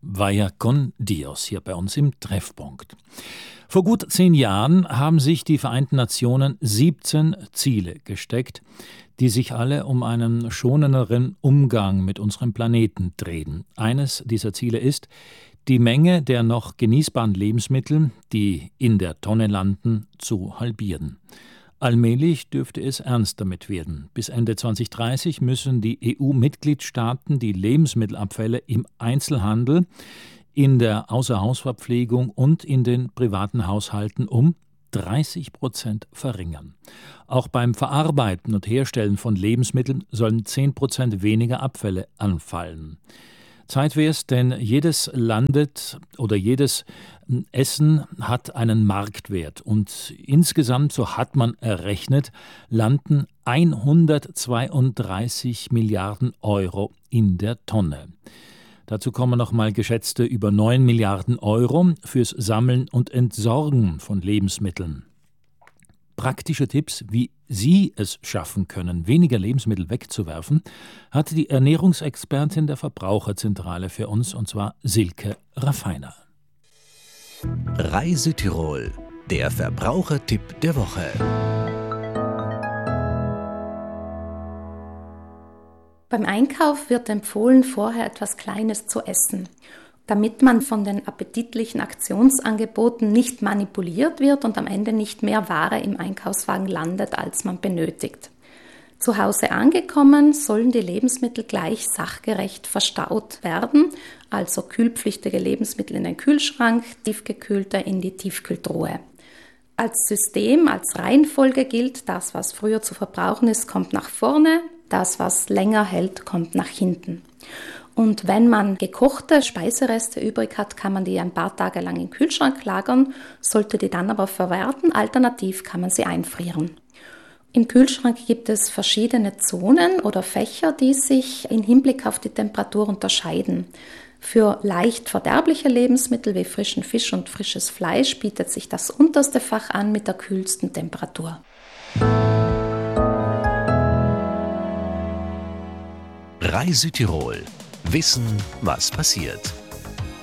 Vaya con Dios hier bei uns im Treffpunkt. Vor gut 10 Jahren haben sich die Vereinten Nationen 17 Ziele gesteckt, die sich alle um einen schonenderen Umgang mit unserem Planeten drehen. Eines dieser Ziele ist, die Menge der noch genießbaren Lebensmittel, die in der Tonne landen, zu halbieren. Allmählich dürfte es ernst damit werden. Bis Ende 2030 müssen die EU-Mitgliedstaaten die Lebensmittelabfälle im Einzelhandel, in der Außerhausverpflegung und in den privaten Haushalten um 30% verringern. Auch beim Verarbeiten und Herstellen von Lebensmitteln sollen 10% weniger Abfälle anfallen. Zeit wäre es, denn jedes Essen hat einen Marktwert und insgesamt, so hat man errechnet, landen 132 Milliarden Euro in der Tonne. Dazu kommen nochmal geschätzte über 9 Milliarden Euro fürs Sammeln und Entsorgen von Lebensmitteln. Praktische Tipps, wie Sie es schaffen können, weniger Lebensmittel wegzuwerfen, hat die Ernährungsexpertin der Verbraucherzentrale für uns, und zwar Silke Raffiner. Reisetirol, der Verbrauchertipp der Woche. Beim Einkauf wird empfohlen, vorher etwas Kleines zu essen, damit man von den appetitlichen Aktionsangeboten nicht manipuliert wird und am Ende nicht mehr Ware im Einkaufswagen landet, als man benötigt. Zu Hause angekommen, sollen die Lebensmittel gleich sachgerecht verstaut werden, also kühlpflichtige Lebensmittel in den Kühlschrank, tiefgekühlte in die Tiefkühltruhe. Als System, als Reihenfolge gilt, das, was früher zu verbrauchen ist, kommt nach vorne, das, was länger hält, kommt nach hinten. Und wenn man gekochte Speisereste übrig hat, kann man die ein paar Tage lang im Kühlschrank lagern, sollte die dann aber verwerten, alternativ kann man sie einfrieren. Im Kühlschrank gibt es verschiedene Zonen oder Fächer, die sich im Hinblick auf die Temperatur unterscheiden. Für leicht verderbliche Lebensmittel wie frischen Fisch und frisches Fleisch bietet sich das unterste Fach an mit der kühlsten Temperatur. Reisetirol. Wissen, was passiert.